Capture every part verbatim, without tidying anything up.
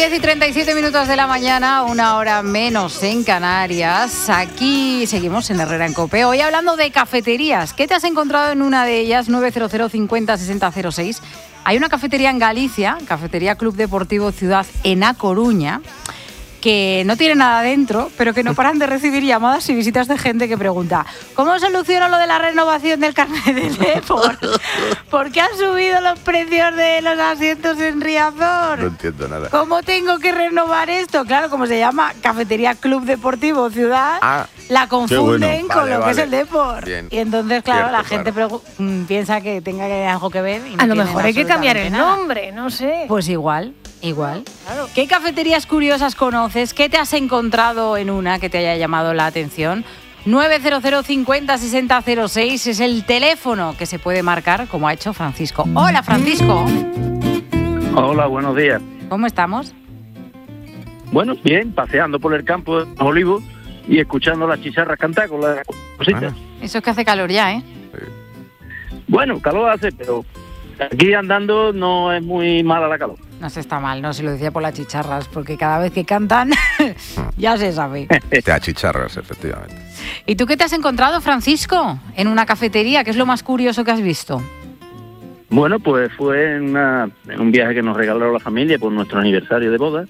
diez y treinta y siete minutos de la mañana, una hora menos en Canarias. Aquí seguimos en Herrera en COPE. Hoy hablando de cafeterías. ¿Qué te has encontrado en una de ellas? nueve cero cero cincuenta sesenta cero seis. Hay una cafetería en Galicia, Cafetería Club Deportivo Ciudad en A Coruña, que no tiene nada dentro, pero que no paran de recibir llamadas y visitas de gente que pregunta: ¿cómo soluciono lo de la renovación del carnet de Depor? ¿Por qué han subido los precios de los asientos en Riazor? No entiendo nada. ¿Cómo tengo que renovar esto? Claro, como se llama Cafetería Club Deportivo Ciudad, ah, la confunden bueno. con vale, lo vale. que es el Depor. Bien. Y entonces, claro, Cierto, la gente claro. pregu- piensa que tenga que algo que ver. Y no a lo mejor hay que cambiar el nada. nombre, no sé. Pues igual. Igual. Claro. ¿Qué cafeterías curiosas conoces? ¿Qué te has encontrado en una que te haya llamado la atención? nueve cero cero cincuenta sesenta cero seis es el teléfono que se puede marcar, como ha hecho Francisco. Hola, Francisco. Hola, buenos días. ¿Cómo estamos? Bueno, bien, paseando por el campo de Olivos y escuchando las chicharras cantar con las cositas. Ah. Eso es que hace calor ya, ¿eh? Sí. Bueno, calor hace, pero aquí andando no es muy mala la calor. No se está mal, no se lo decía por las chicharras, porque cada vez que cantan ya se sabe. Te achicharras, efectivamente. ¿Y tú qué te has encontrado, Francisco, en una cafetería? ¿Qué es lo más curioso que has visto? Bueno, pues fue en, una, en un viaje que nos regaló la familia por nuestro aniversario de boda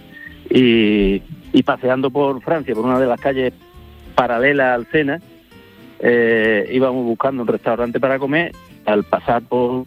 y, y paseando por Francia, por una de las calles paralelas al Sena, eh, íbamos buscando un restaurante para comer. Al pasar por...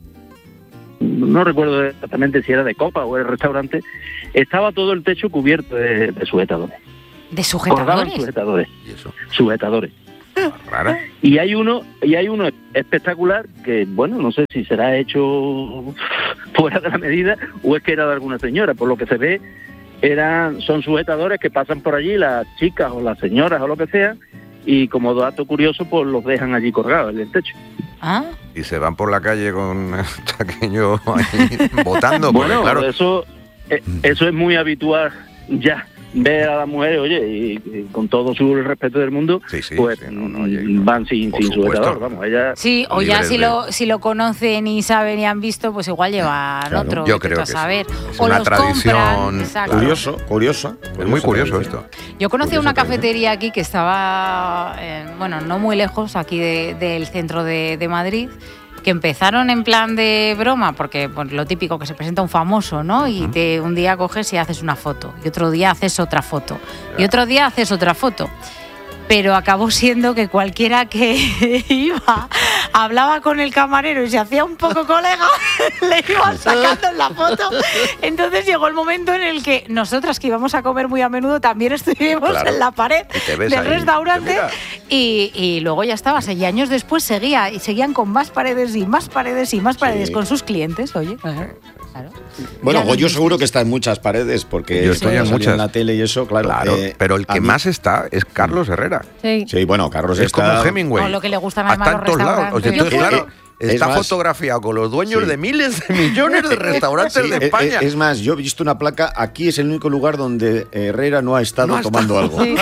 no recuerdo exactamente si era de copa o el restaurante, estaba todo el techo cubierto de, de sujetadores. ¿De sujetadores? sujetadores. ¿Y eso? Sujetadores. ¿Rara? Y hay uno, y hay uno espectacular que, bueno, no sé si será hecho fuera de la medida o es que era de alguna señora. Por lo que se ve, eran, son sujetadores que pasan por allí las chicas o las señoras o lo que sea, y como dato curioso, pues los dejan allí colgados en el techo. ¿Ah? Y se van por la calle con el chaqueño ahí votando. Bueno, porque, claro, eso, eso es muy habitual ya, ver a las mujeres, oye, y, y con todo su respeto del mundo, sí, sí, pues sí, no, no, oye, van sin, sin sujetador, vamos, ella... Sí, o ya si, de... lo, si lo conocen y saben y han visto, pues igual llevan claro, otro, yo creo que a saber. Sí. Es o una los tradición... Compran, curioso, curioso, es muy curioso esto. Yo conocí curioso una también. cafetería aquí que estaba, eh, bueno, no muy lejos, aquí de, del centro de, de Madrid, que empezaron en plan de broma, porque pues, lo típico que se presenta un famoso, ¿no? Y te, un día coges y haces una foto, y otro día haces otra foto, y otro día haces otra foto. Pero acabó siendo que cualquiera que iba, hablaba con el camarero y se hacía un poco colega, le iban sacando en la foto. Entonces llegó el momento en el que nosotras, que íbamos a comer muy a menudo, también estuvimos claro. en la pared del ahí, restaurante y, y luego ya estaba. Y años después seguía y seguían con más paredes y más paredes y más paredes sí. con sus clientes, oye. Claro. Bueno, Goyo seguro que está en muchas paredes porque yo estoy en muchas en la tele y eso, claro. claro eh, pero el que mí... más está es Carlos Herrera. Sí, sí bueno, Carlos es está... como Hemingway. O lo que le gustan a está en todos lados. O sea, entonces, claro, está más, fotografiado con los dueños sí. de miles de millones de restaurantes sí, de España. Es, es más, yo he visto una placa, aquí es el único lugar donde Herrera no ha estado no ha tomando estado. algo. Sí.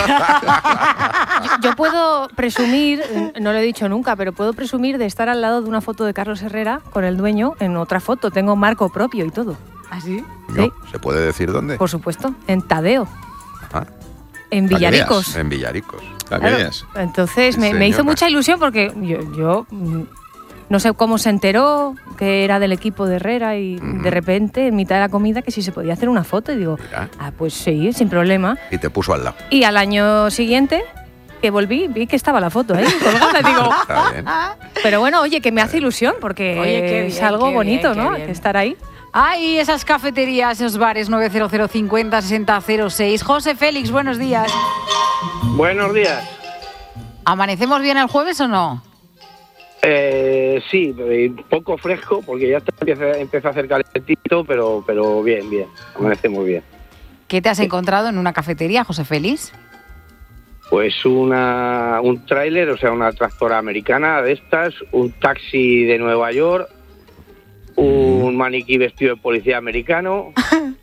yo, yo puedo presumir, no lo he dicho nunca, pero puedo presumir de estar al lado de una foto de Carlos Herrera con el dueño en otra foto. Tengo marco propio y todo. ¿Ah, sí? No, sí. ¿Se puede decir dónde? Por supuesto, en Tadeo. Ajá. En Villaricos. En Villaricos. Claro. Entonces sí, me, me hizo mucha ilusión porque yo, yo no sé cómo se enteró que era del equipo de Herrera y uh-huh. de repente, en mitad de la comida, que si se podía hacer una foto. Y digo, Mira. ah, pues sí, sin problema. Y te puso al lado. Y al año siguiente, que volví, vi que estaba la foto ahí colgada. Digo, Está bien. Pero bueno, oye, que me hace ilusión porque oye, qué bien, es algo qué bonito, bien, ¿no? Bien. Estar ahí. Ay, esas cafeterías, esos bares, nueve cero cero cincuenta sesenta cero seis. José Félix, buenos días. Buenos días. ¿Amanecemos bien el jueves o no? Eh, sí, un poco fresco porque ya está, empieza, empieza a hacer calentito, pero, pero bien, bien, amanecemos bien. ¿Qué te has sí. encontrado en una cafetería, José Félix? Pues una, un tráiler, o sea, una tractora americana de estas, un taxi de Nueva York, un maniquí vestido de policía americano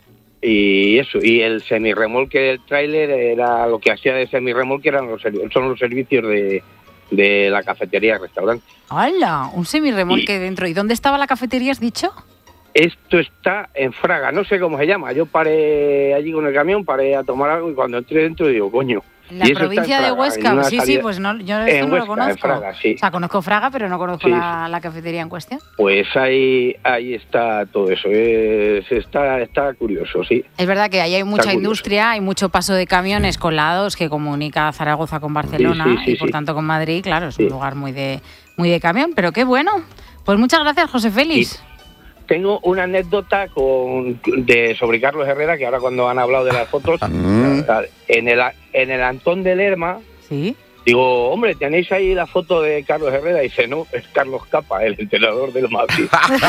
y eso, y el semirremolque del tráiler era lo que hacía de semirremolque eran los son los servicios de, de la cafetería y restaurante. ¡Hala! Un semirremolque y, dentro. ¿Y dónde estaba la cafetería, has dicho? esto está en Fraga, no sé cómo se llama. Yo paré allí con el camión, paré a tomar algo y cuando entré dentro digo, coño. La provincia de Huesca, sí, sí, pues no, yo esto no Huesca, lo conozco. En Fraga, sí. O sea, conozco Fraga, pero no conozco sí. la, la cafetería en cuestión. Pues ahí ahí está todo eso, es, está, está curioso, sí. Es verdad que ahí hay mucha industria, hay mucho paso de camiones colados que comunica Zaragoza con Barcelona sí, sí, sí, y por sí. tanto con Madrid, claro, es sí. un lugar muy de, muy de camión, pero qué bueno. Pues muchas gracias, José Félix. Sí. Tengo una anécdota con, de, sobre Carlos Herrera, que ahora cuando han hablado de las fotos, mm. en, el, en el Antón de Lerma, ¿sí? Digo, hombre, ¿tenéis ahí la foto de Carlos Herrera? Y dice, no, es Carlos Capa, el entrenador del Madrid.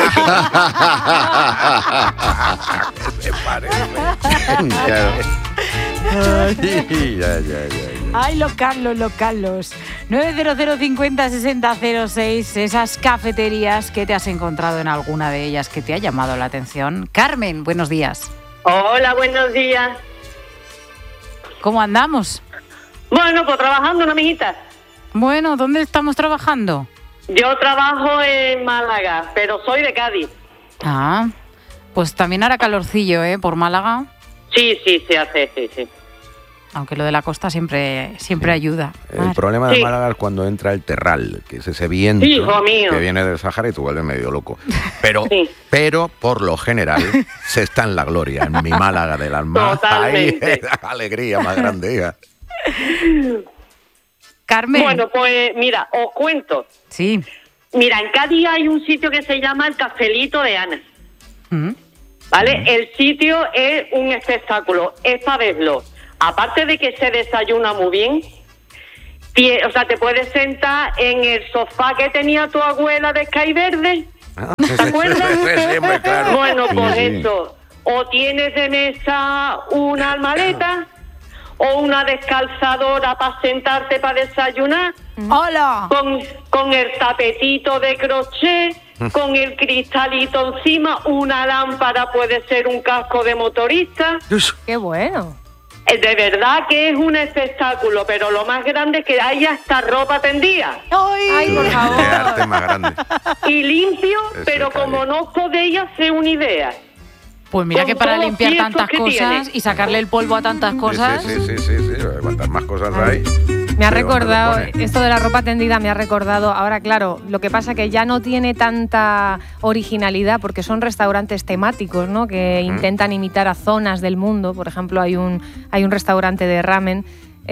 Se parece. Ay, ya, ya, ya, ya. Ay, los Carlos, los Carlos. nueve cero cero cincuenta sesenta cero seis, esas cafeterías que te has encontrado en alguna de ellas que te ha llamado la atención. Carmen, buenos días. Hola, buenos días. ¿Cómo andamos? Bueno, pues trabajando, una amiguita. Bueno, ¿dónde estamos trabajando? Yo trabajo en Málaga, pero soy de Cádiz. Ah, pues también hará calorcillo, ¿eh? Por Málaga. Sí, sí, se hace, sí, sí. Aunque lo de la costa siempre siempre ayuda. El Mar. problema de sí. Málaga es cuando entra el terral, que es ese viento Hijo mío. que viene del Sahara y tú vuelves medio loco. Pero, sí. pero por lo general, se está en la gloria, en mi Málaga del alma. Totalmente. Ahí, alegría más grande, hija. Carmen. Bueno, pues mira, os cuento. Sí. Mira, en Cádiz hay un sitio que se llama el Cafelito de Ana. ¿Mm? ¿Vale? Mm. El sitio es un espectáculo, es para verlo. Aparte de que se desayuna muy bien, tie, o sea, te puedes sentar en el sofá que tenía tu abuela de Sky Verde. Ah, ¿Te acuerdas? Siempre, claro. Bueno, pues sí, sí. eso. O tienes de mesa una almaleta o una descalzadora para sentarte para desayunar. ¡Hola! Con, con el tapetito de crochet, con el cristalito encima, una lámpara, puede ser un casco de motorista. ¡Qué bueno! De verdad que es un espectáculo, pero lo más grande es que hay hasta ropa tendida. ¡Ay, Ay por favor! Qué arte más grande. Y limpio, Ese pero calle. como no podéis hacer una idea. Pues mira Con que para todos los limpiar fiestos tantas que cosas tiene. y sacarle el polvo a tantas cosas... Sí, sí, sí, sí, sí, sí. Cuantas más cosas hay. Me ha pero recordado, me lo pone. esto de la ropa tendida me ha recordado, ahora claro, lo que pasa que ya no tiene tanta originalidad porque son restaurantes temáticos, ¿no? Que Ujú. intentan imitar a zonas del mundo. Por ejemplo, hay un, hay un restaurante de ramen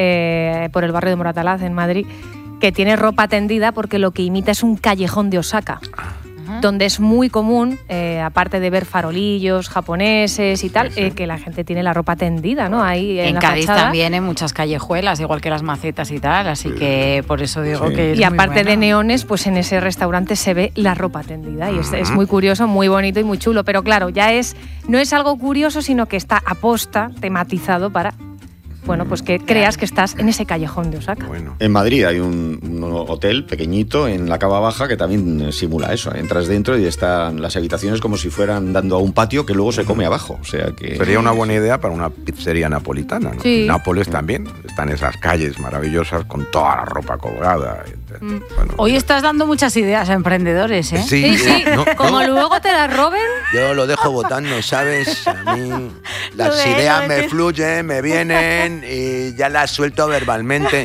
eh, por el barrio de Moratalaz, en Madrid, que tiene ropa tendida porque lo que imita es un callejón de Osaka, donde es muy común, eh, aparte de ver farolillos japoneses y tal, Sí, sí. eh, que la gente tiene la ropa tendida, ¿no? Ahí en, En la Cádiz fachada. también en muchas callejuelas, igual que las macetas y tal, así que por eso digo Sí. que es Y muy aparte bueno. de neones, pues en ese restaurante se ve la ropa tendida y es, es muy curioso, muy bonito y muy chulo. Pero claro, ya es no es algo curioso, sino que está aposta, tematizado para, bueno, pues que creas que estás en ese callejón de Osaka. Bueno. En Madrid hay un, un hotel pequeñito en la cava baja que también eh, simula eso. Entras dentro y están las habitaciones como si fueran dando a un patio que luego se come abajo. O sea que Sería una buena idea para una pizzería napolitana, ¿no? Sí. En Nápoles también están esas calles maravillosas con toda la ropa colgada. Mm. Bueno, Hoy estás dando muchas ideas a emprendedores, ¿eh? Sí, Sí, sí, no, como no. luego te la roben, Yo lo dejo votando, ¿sabes? A mí Lo las de- ideas lo de me que- fluyen, me vienen y ya las suelto verbalmente.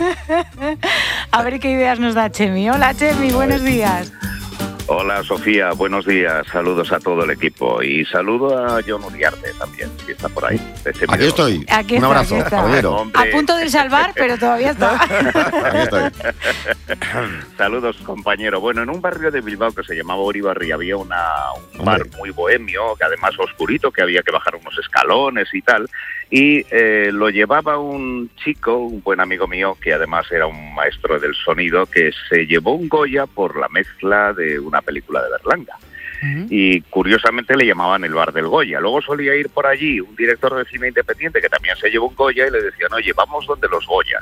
A ver qué ideas nos da Chemi. Hola, Chemi, buenos días. Hola Sofía, buenos días, saludos a todo el equipo y saludo a John Uriarte también, si está por ahí. aquí estoy. Aquí un está, abrazo, aquí está. caballero. Hombre. A punto de salvar, pero todavía está. Aquí estoy. Saludos compañero. Bueno, en un barrio de Bilbao que se llamaba Uribarri había una, un bar Hombre. muy bohemio, que además oscurito, que había que bajar unos escalones y tal, y eh, lo llevaba un chico, un buen amigo mío, que además era un maestro del sonido, que se llevó un Goya por la mezcla de una película de Berlanga. Y curiosamente le llamaban el bar del Goya. Luego solía ir por allí un director de cine independiente que también se llevó un Goya y le decían, oye, vamos donde los Goyas.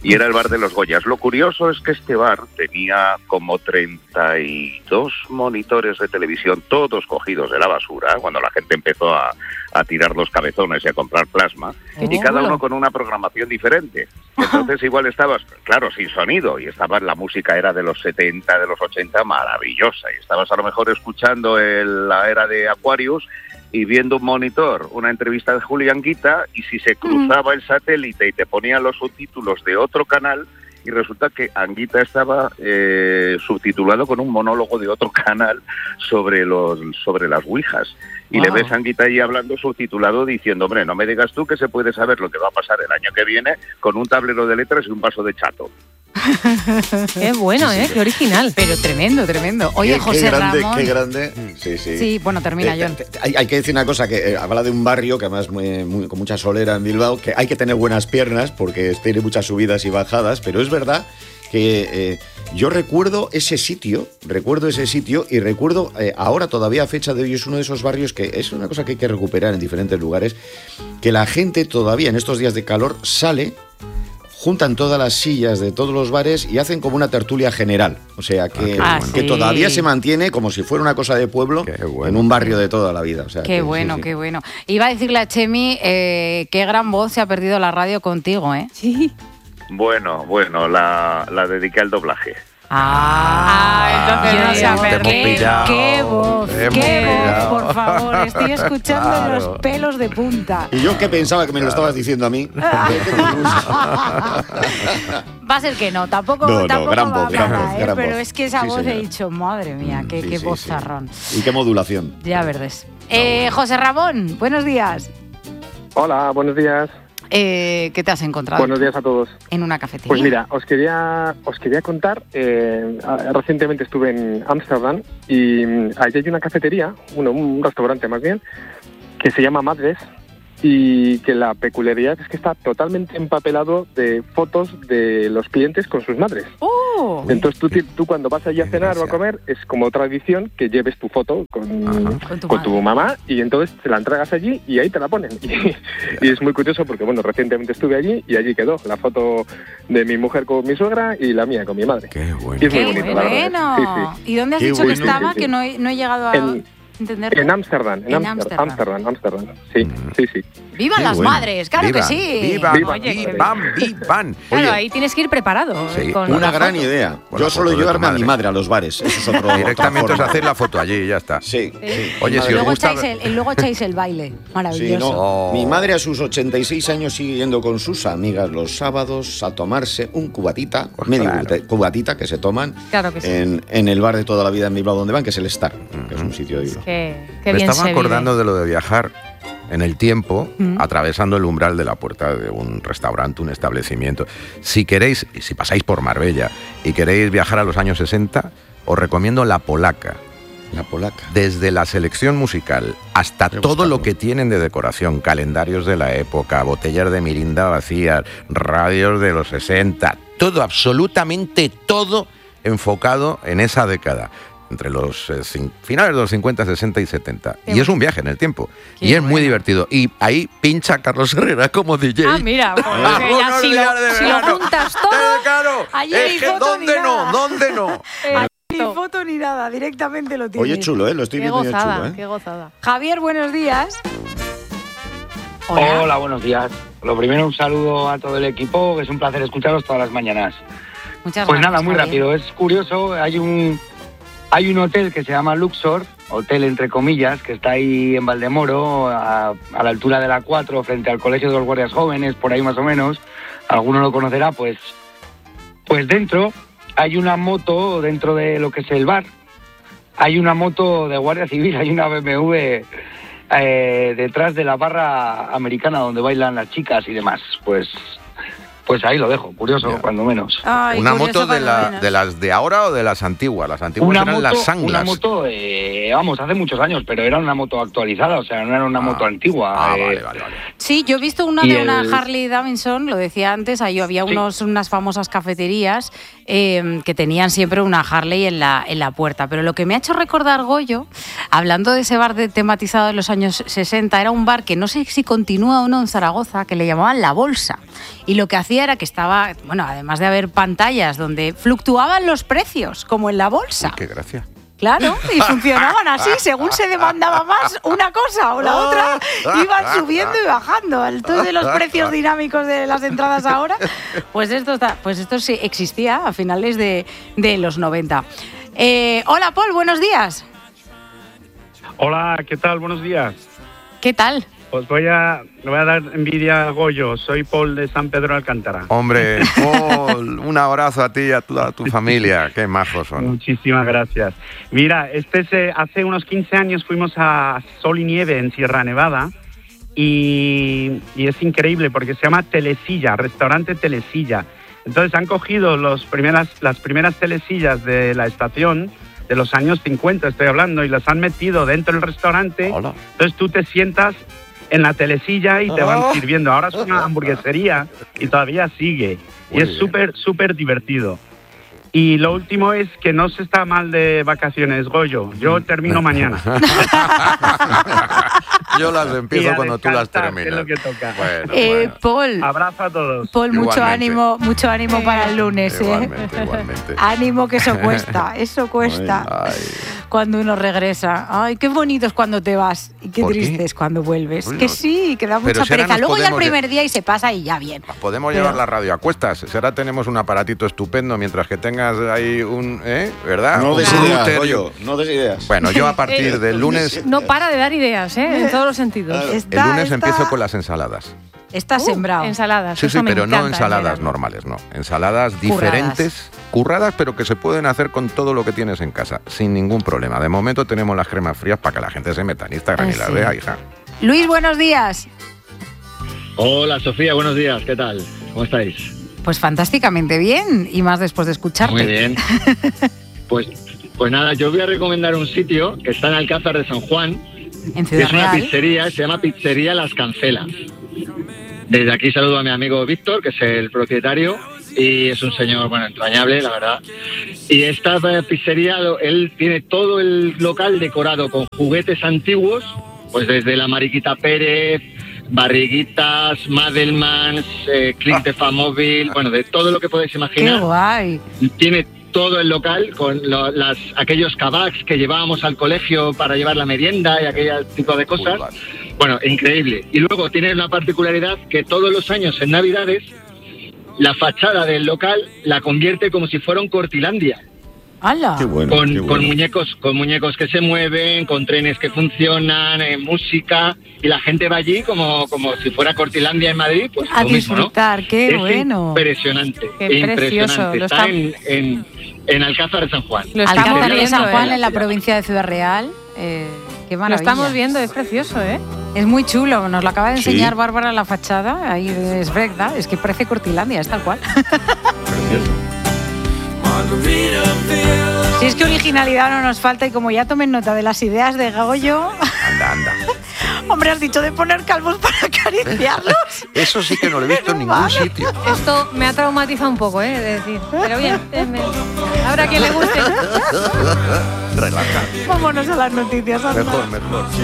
y era el bar de los Goyas. Lo curioso es que este bar tenía como treinta y dos monitores de televisión, todos cogidos de la basura, cuando la gente empezó a, a tirar los cabezones y a comprar plasma, Qué y cada chulo. uno con una programación diferente. Entonces igual estabas, claro, sin sonido, y estaba, la música era de los setenta, de los ochenta, maravillosa, y estabas a lo mejor escuchando el, la era de Aquarius y viendo un monitor, una entrevista de Julián Guita, y si se cruzaba el satélite y te ponían los subtítulos de otro canal, y resulta que Anguita estaba eh, subtitulado con un monólogo de otro canal sobre los sobre las ouijas. Y Wow. le ves a Anguita ahí hablando subtitulado diciendo, hombre, no me digas tú que se puede saber lo que va a pasar el año que viene con un tablero de letras y un vaso de chato. Qué bueno, ¿eh? Qué original. Pero tremendo, tremendo. Oye, Qué- José qué grande, Ramón. Qué grande. Sí, sí. Sí, bueno, termina, Eh, John. te- te- hay, hay que decir una cosa, que eh, habla de un barrio que además muy, muy- con mucha solera en Bilbao, que hay que tener buenas piernas porque tiene muchas subidas y bajadas, pero es verdad que eh, yo recuerdo ese sitio, recuerdo ese sitio y recuerdo eh, ahora todavía a fecha de hoy es uno de esos barrios que es una cosa que hay que recuperar en diferentes lugares, que la gente todavía en estos días de calor sale, juntan todas las sillas de todos los bares y hacen como una tertulia general. O sea, que, Ah, que sí. todavía se mantiene como si fuera una cosa de pueblo Qué bueno. en un barrio de toda la vida. O sea, Qué que, bueno, sí, sí. qué bueno. Iba a decirle a Chemi, eh, qué gran voz se ha perdido la radio contigo, ¿eh? Sí. Bueno, bueno, la, la dediqué al doblaje. Ah, entonces no se ha qué- perdido. qué, pillado. qué voz, Te hemos qué voz, pillado. por favor. Estoy escuchando Claro. los pelos de punta. Y yo que pensaba que me lo estabas diciendo a mí. Va a ser que no, tampoco, No, no, tampoco gran va voz, gran para, voz, ¿eh? gran Pero voz. es que esa Sí, voz he señora. dicho, madre mía, qué, Sí, qué sí, vozarrón. sí. Y qué modulación. Ya verdes. Eh, José Ramón, buenos días. Hola, buenos días. Eh, ¿Qué te has encontrado Buenos días a todos. en una cafetería? Pues mira, os quería os quería contar, eh, recientemente estuve en Ámsterdam y mm, allí hay una cafetería, bueno, un restaurante más bien, que se llama Madres y que la peculiaridad es que está totalmente empapelado de fotos de los clientes con sus madres. ¡Oh! Entonces tú, ti- tú cuando vas allí a qué cenar o a gracia. comer es como tradición que lleves tu foto con, Ajá. Con tu con tu madre. mamá y entonces te la entregas allí y ahí te la ponen. Y, y es muy curioso porque, bueno, recientemente estuve allí y allí quedó la foto de mi mujer con mi suegra y la mía con mi madre. Qué bueno. Y es muy ¡Qué bonito, la verdad. bueno! Sí, ¿Y dónde has Qué dicho que bueno. estaba? Sí, sí. Que no he, no he llegado a En- entenderlo. En Ámsterdam, en En Ámsterdam, Ámsterdam. Ámsterdam, Ámsterdam. Sí, sí, sí. ¡Vivan Qué las bueno. madres! ¡Claro Vivan, que sí! Vivan, Vivan, vivan, vivan. Claro, Oye, ahí tienes que ir preparado. Sí, con una la gran foto. idea. Con Yo la suelo foto de tu llevarme a mi madre. madre a los bares. Eso es otro. Directamente os otra hacéis forma. la foto allí y ya está. Sí, sí. Oye, Mi si madre- os Luego gusta... echáis, el, y luego echáis el baile. Sí, Maravilloso. no. Oh. Mi madre a sus ochenta y seis años sigue yendo con sus amigas los sábados a tomarse un cubatita, Pues medio claro. cubate- cubatita que se toman Claro que sí. en, en el bar de toda la vida en Bilbao donde van, que es el Star, que es un sitio de Bilbao. Qué, qué Me bien estaba se acordando vive. de lo de viajar en el tiempo, Mm. atravesando el umbral de la puerta de un restaurante, un establecimiento. Si queréis, y si pasáis por Marbella y queréis viajar a los años sesenta, os recomiendo La Polaca. La polaca. Desde la selección musical hasta Qué todo lo gustazo. que tienen de decoración, calendarios de la época, botellas de mirinda vacías, radios de los sesenta, todo, absolutamente todo enfocado en esa década, entre los eh, cin- finales de los cincuenta, sesenta y setenta. Qué y es bueno. un viaje en el tiempo. Qué y es muy bueno. divertido. Y ahí pincha Carlos Herrera como D J. Ah, mira, pues, que ya Unos si, días lo, de si lo verano. juntas todo. Eh, claro, Ayer es ni que foto ¿dónde ni nada. no? ¿Dónde no? eh, Ni foto ni nada, directamente lo tiene. Oye, chulo, ¿eh? Lo estoy qué viendo yo gozada, chulo, ¿eh? qué gozada. Javier, buenos días. Hola. buenos días. Lo primero, un saludo a todo el equipo, que es un placer escucharos todas las mañanas. Muchas Pues gracias, nada, muy Javier. rápido. Es curioso, hay un hay un hotel que se llama Luxor, hotel entre comillas, que está ahí en Valdemoro, a, a la altura de la cuatro, frente al Colegio de los Guardias Jóvenes, por ahí más o menos. Alguno lo conocerá, pues, pues dentro hay una moto, dentro de lo que es el bar, hay una moto de Guardia Civil, hay una B M W eh, detrás de la barra americana donde bailan las chicas y demás. Pues, pues ahí lo dejo, curioso, Ya. cuando menos. Ay, ¿Una curioso moto de, cuando la- menos. de las de ahora o de las antiguas? Las antiguas Una eran moto, las una sanglas. moto eh, vamos, hace muchos años, pero era una moto actualizada, o sea, no era una Ah. moto antigua. Ah, eh, vale, vale, vale. Sí, yo he visto una Y de una el- Harley Davidson, lo decía antes, ahí había Sí. unos, unas famosas cafeterías eh, que tenían siempre una Harley en la, en la puerta. Pero lo que me ha hecho recordar, Goyo, hablando de ese bar de, tematizado de los años sesenta, era un bar que no sé si continúa o no en Zaragoza, que le llamaban La Bolsa. Y lo que hacía hacía era que estaba, bueno, además de haber pantallas donde fluctuaban los precios, como en la bolsa. Uy, qué gracia. Claro, y funcionaban así, según se demandaba más una cosa o la otra, iban subiendo y bajando. Entonces, los precios dinámicos de las entradas ahora, pues esto está, pues esto sí existía a finales de, de los noventa. Eh, hola, Paul, buenos días. Hola, ¿qué tal? Buenos días. ¿Qué tal? Pues voy a, le voy a dar envidia a Goyo. Soy Paul de San Pedro de Alcántara. Hombre, Paul, un abrazo a ti y a toda tu familia. Qué majos son. Muchísimas gracias. Mira, este es, eh, hace unos quince años fuimos a Sol y Nieve en Sierra Nevada y, y es increíble porque se llama Telesilla, restaurante Telesilla. Entonces han cogido los primeras, las primeras telesillas de la estación de los años cincuenta, estoy hablando, y las han metido dentro del restaurante. Hola. Entonces tú te sientas en la telesilla y te van sirviendo. Ahora es una hamburguesería y todavía sigue. Muy y es súper, súper divertido. Y lo último es que no se está mal de vacaciones, Goyo. Yo termino mañana. Yo las empiezo cuando tú las terminas. Es lo que toca. Bueno, eh, bueno. Paul. Abrazo a todos. Paul, mucho Igualmente. ánimo, mucho ánimo eh, para el lunes. Igualmente, ¿eh? igualmente. Ánimo, que eso cuesta, eso cuesta. Ay. Cuando uno regresa. Ay, qué bonito es cuando te vas y qué triste qué? es cuando vuelves. Uy, que no. sí, que da mucha si pereza. Luego ya el primer lle- día y se pasa y ya bien. Podemos Pero... llevar la radio a cuestas. Si ahora tenemos un aparatito estupendo mientras que tengas ahí un... ¿eh? ¿Verdad? No un des ideas, router. Goyo, no des ideas. Bueno, yo a partir del lunes... No para de dar ideas, ¿eh? En todos los sentidos. Claro. Está, el lunes está... empiezo con las ensaladas. Está Uh, sembrado. Ensaladas. Sí, eso sí, me pero no encanta, ensaladas el normales, no. Ensaladas diferentes, curradas. curradas, pero que se pueden hacer con todo lo que tienes en casa, sin ningún problema. De momento tenemos las cremas frías para que la gente se meta en Instagram Ay, y las sí. vea, hija. Luis, buenos días. Hola, Sofía, buenos días. ¿Qué tal? ¿Cómo estáis? Pues fantásticamente bien, y más después de escucharte. Muy bien. Pues, pues nada, yo voy a recomendar un sitio que está en Alcázar de San Juan. En Ciudad Es una Real. pizzería, se llama Pizzería Las Cancelas. Desde aquí saludo a mi amigo Víctor, que es el propietario, y es un señor, bueno, entrañable, la verdad. Y esta pizzería, él tiene todo el local decorado con juguetes antiguos, pues desde la Mariquita Pérez, Barriguitas, Madelmans, eh, Click de Famóvil, bueno, de todo lo que podéis imaginar. ¡Qué guay! Tiene todo el local con lo, las, aquellos kebabs que llevábamos al colegio para llevar la merienda y aquel tipo de cosas. Bueno, increíble. Y luego tiene una particularidad que todos los años en Navidades la fachada del local la convierte como si fuera un Cortilandia. ¡Hala! Qué bueno, con, qué bueno. con muñecos con muñecos que se mueven, con trenes que funcionan, eh, música, y la gente va allí como, como si fuera Cortilandia en Madrid, pues A lo mismo, ¿no? disfrutar, qué Es bueno. impresionante, Qué precioso, impresionante. lo Está está- en, en, en Alcázar de San Juan. Lo estamos Alcázar de viendo, San Juan, ¿eh? en la provincia de Ciudad Real. Eh, qué Lo maravilla. estamos viendo, es precioso, ¿eh? Es muy chulo, nos lo acaba de Sí. enseñar Bárbara la fachada. Ahí es verdad, es que parece Cortilandia, es tal cual. Si es que originalidad no nos falta, y como ya tomen nota de las ideas de Goyo. Anda, anda. Hombre, has dicho de poner calvos para acariciarlos. Eso sí que no lo he visto en ningún sitio. Esto me ha traumatizado un poco, ¿eh? De decir. Pero bien, eh, me- habrá quien le guste. Relaja. Vámonos a las noticias. anda. Mejor, mejor.